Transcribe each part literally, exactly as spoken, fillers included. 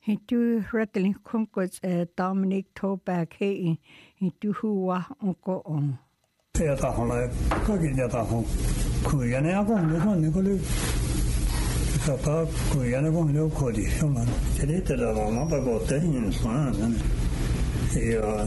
He do rattling conquers a Dominic Toback he he do who wa uncle on. Say at home like cooking at home. Korean apple, no one, Nicola. So, Korean apple, no cody. Someone said it a lot about ten in Swan. Yeah.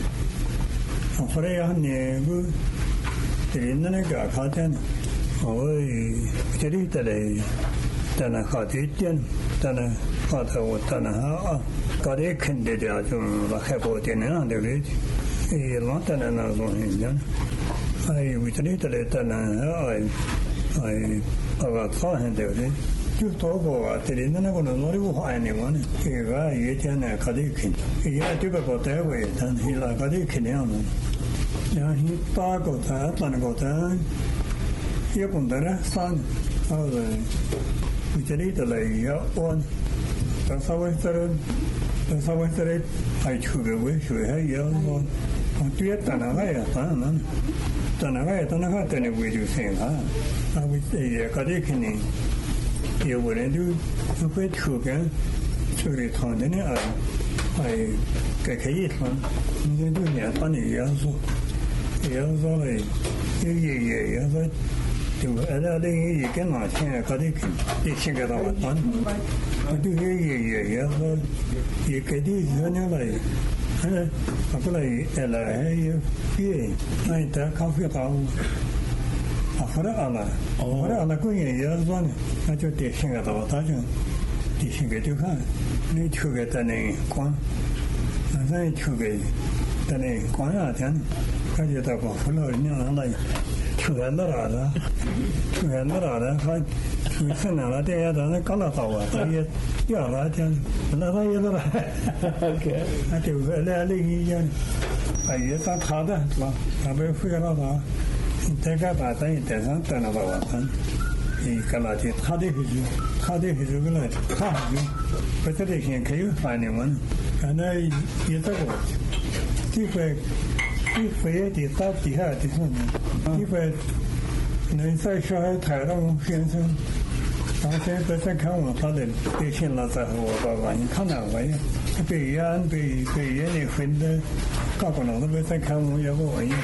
For a honey, the internet got caught in. Oh, said it today. Then I caught it, then I caught her with Tana. Got a candidate to have what in under it. He wanted another one. I retreated and I I about four hundred. You talk about the internet on no anyone. He got it and a Kadikin. He had to go that way, and he like Kadikin. Yeah, he thought got that and got that. He opened the sun. How the retreated like one. That's how I started. That's how I started. I took away. We had young one. Tuyệt tận là vậy à, tận là vậy, tận là vậy, tận là vậy được xem ha, à vì thế cái đấy cái này, nhiều người nênดู, nó phải thử cái, xử lý thằng đấy này, phải cái cái gì thôi, nênดูnhà tận này giáo dục, giáo dục này, cái gì gì giáo dục, thì ở đây cái gì cái nào xem cái đấy cái, cái xem cái đó tận, cái cái gì gì giáo dục, cái cái gì nó như vậy. Aku lagi elak, ye, naik tak kafe tahu. Apa ada? Apa ada kau yang ya tuan, macam dia singgah tahu tak je, dia singgah tu kan, ni juga tanah kuan, saya juga tanah kuan ada, kerja tak apa, kalau ni orang lain juga ada, juga ada, kan, sana ada dia ada kalau tahu, dia ya ada je.那他也是了 ，OK， 那就是来另一样，啊，也当他的是吧？他被回了他，再干把等于带上带了到晚上，你干了去他的回去，他的回去过来，他回去，不这里先可以翻的嘛，反正也这个，这回这回的到底下的上面，这回能在小孩台上先生。当时在在看我，他的微信了之后，我爸爸你看哪位？北洋北北洋的分的，搞不弄，他们在看我，要不我也。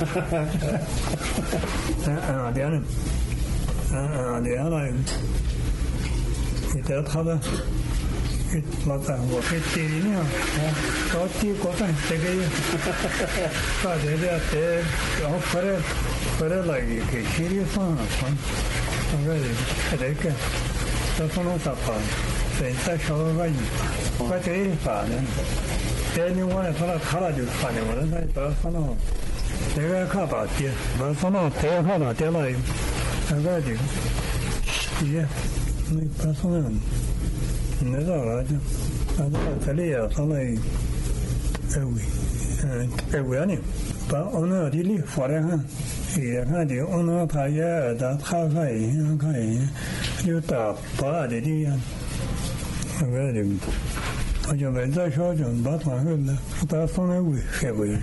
嗯嗯，这样的，嗯嗯，这样来，你得他的，老子我给爹呢，啊，到底过段这个，大家的得，然后回来回来来给心里放放。那个那个，到从那啥跑，在在小河外，把这里发的，这你我来他那他那就发的，我那把放到这个看到的，把放到这个看到的了，那个就，也，你把放那，那咋了就，反正这里也放了，二位，嗯，二位呢，把我那地里发的哈。也看的，我那他也打他看一下看一下，就打八的这样，那个的，我就问在小镇把团购呢，打放在尾海尾，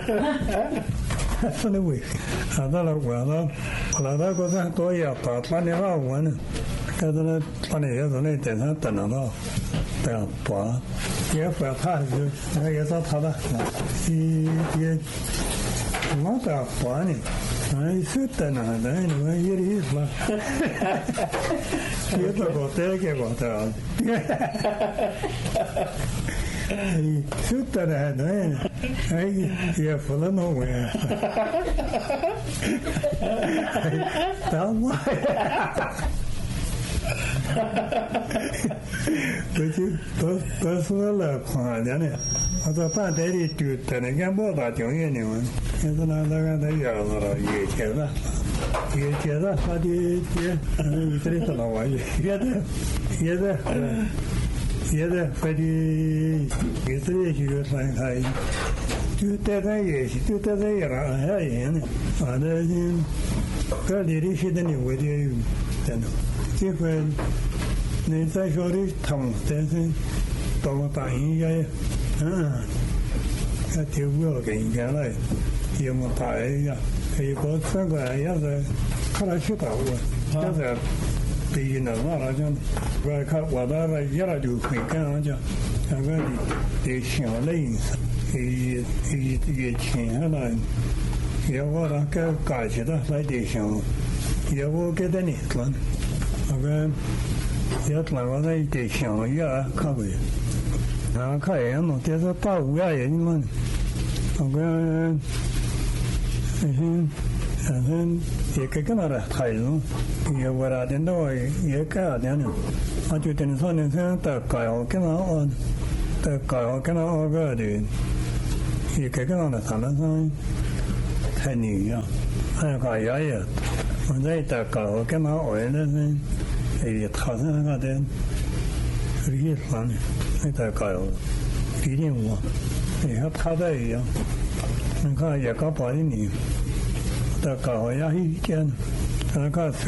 放在尾，啊，到了晚上，老大哥在多也把把那话完了，在这那把那些从那等上等得到，等把，也不要他就那也找他的，也也，我打把呢。I sit there now, and I hear it. You talk about take about that. I sit there, and I hear full of nowhere. Tell why. But you, personal point, isn't it? I thought that they do it, and again, what about you anyway? 现在那那个那样子了，也接着，也接着，他的也，嗯，这里是老外，也在，也在，也在，快的，也是也去看看，就待在也是，就待在也了，还人呢，反正，这里的现在呢，我就真的，这块，你再说的痛，但是到我大人也，嗯，他就不要给人家来。有么大呀？一个三个也是看来去打我，也是毕竟那话来讲，我看我那个一来就会干讲，那个得想累，伊伊伊钱下来，要我那个搞起的来得想，要我给的呢，赚，那个要赚我那得想也看过，那看样嘛，这是大五呀人嘛，那个嗯。反正也给个那的态度，也为了点到也改点呢，我就等说呢，现在改好跟他按，在改好跟他按个的，也给个那的谈了上太女呀，还有个爷爷，我在在改好跟他按的是，也他是那个的，这个算呢，在在改好，毕竟我，也和他在一样，你看也搞八零年。在搞呀一天，那个